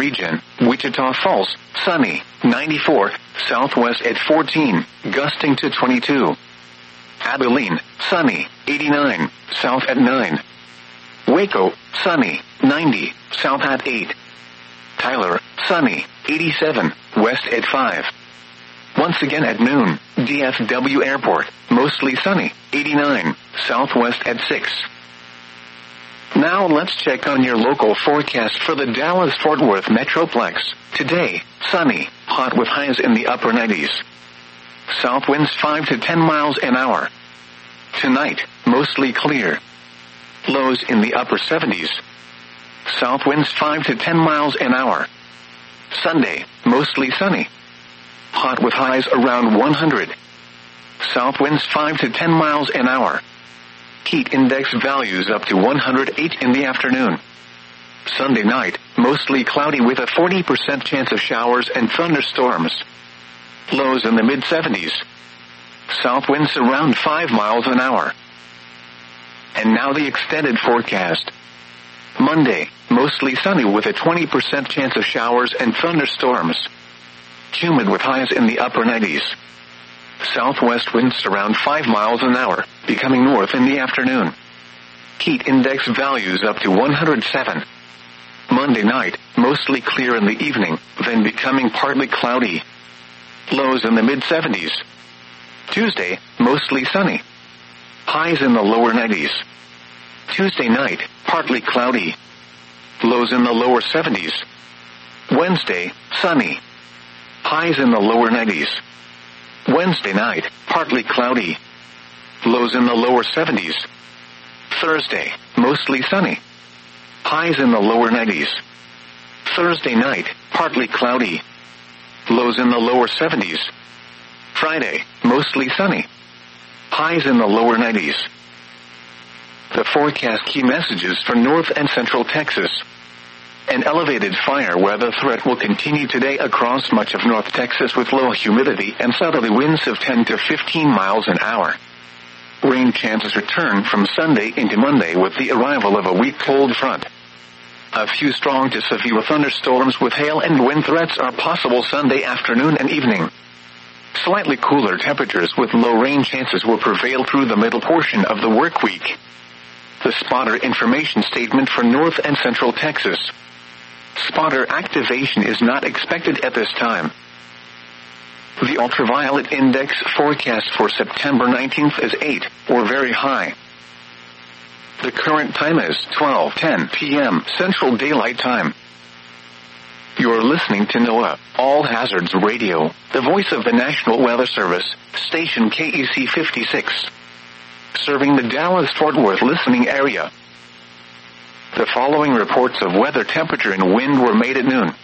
region. Wichita Falls, sunny, 94, southwest at 14, gusting to 22. Abilene, sunny, 89, south at 9. Waco, sunny, 90, south at 8. Tyler, sunny, 87, west at 5. Once again at noon, DFW Airport, mostly sunny, 89, southwest at 6. Now let's check on your local forecast for the Dallas-Fort Worth Metroplex. Today, sunny, hot with highs in the upper 90s. South winds 5 to 10 miles an hour. Tonight, mostly clear. Lows in the upper 70s. South winds 5 to 10 miles an hour. Sunday, mostly sunny. Hot with highs around 100. South winds 5 to 10 miles an hour. Heat index values up to 108 in the afternoon. Sunday night, mostly cloudy with a 40% chance of showers and thunderstorms. Lows in the mid-70s. South winds around 5 miles an hour. And now the extended forecast. Monday, mostly sunny with a 20% chance of showers and thunderstorms. Humid with highs in the upper 90s. Southwest winds around 5 miles an hour, becoming north in the afternoon. Heat index values up to 107. Monday night, mostly clear in the evening, then becoming partly cloudy. Lows in the mid-70s. Tuesday, mostly sunny. Highs in the lower 90s. Tuesday night, partly cloudy. Lows in the lower 70s. Wednesday, sunny. Highs in the lower 90s. Wednesday night, partly cloudy. Lows in the lower 70s. Thursday, mostly sunny. Highs in the lower 90s. Thursday night, partly cloudy. Lows in the lower 70s. Friday, mostly sunny. Highs in the lower 90s. The forecast key messages for North and Central Texas. An elevated fire weather threat will continue today across much of North Texas with low humidity and southerly winds of 10 to 15 miles an hour. Rain chances return from Sunday into Monday with the arrival of a weak cold front. A few strong to severe thunderstorms with hail and wind threats are possible Sunday afternoon and evening. Slightly cooler temperatures with low rain chances will prevail through the middle portion of the work week. The spotter information statement for North and Central Texas. Spotter activation is not expected at this time. The ultraviolet index forecast for September 19th is 8, or very high. The current time is 12:10 p.m. Central Daylight Time. You're listening to NOAA, All Hazards Radio, the voice of the National Weather Service, station KEC 56. Serving the Dallas-Fort Worth listening area. The following reports of weather, temperature, and wind were made at noon.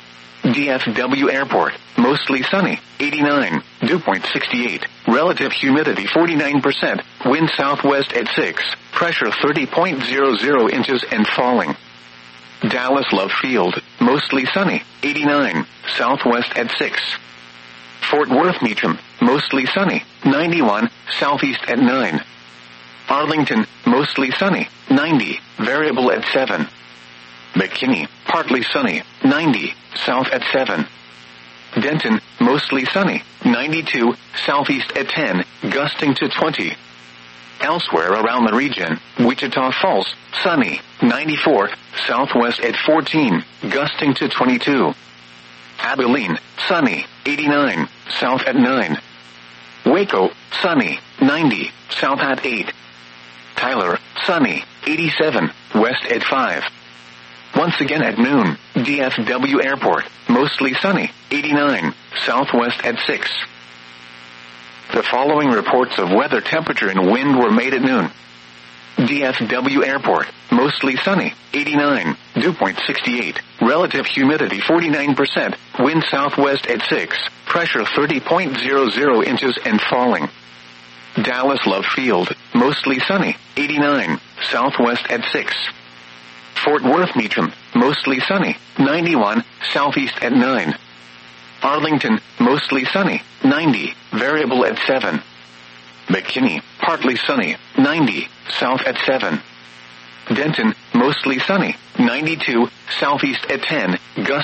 DFW Airport, mostly sunny, 89, dew point 68, relative humidity 49%, wind southwest at 6, pressure 30.00 inches and falling. Dallas Love Field, mostly sunny, 89, southwest at 6. Fort Worth Meacham, mostly sunny, 91, southeast at 9. Arlington, mostly sunny, 90, variable at 7. McKinney, partly sunny, 90, south at 7. Denton, mostly sunny, 92, southeast at 10, gusting to 20. Elsewhere around the region, Wichita Falls, sunny, 94, southwest at 14, gusting to 22. Abilene, sunny, 89, south at 9. Waco, sunny, 90, south at 8. Tyler, sunny, 87, west at 5. Once again at noon, DFW Airport, mostly sunny, 89, southwest at 6. The following reports of weather, temperature, and wind were made at noon. DFW Airport, mostly sunny, 89, dew point 68, relative humidity 49%, wind southwest at 6, pressure 30.00 inches and falling. Dallas Love Field, mostly sunny, 89, southwest at 6. Fort Worth Meacham, mostly sunny, 91, southeast at 9. Arlington, mostly sunny, 90, variable at 7. McKinney, partly sunny, 90, south at 7. Denton, mostly sunny, 92, southeast at 10, gust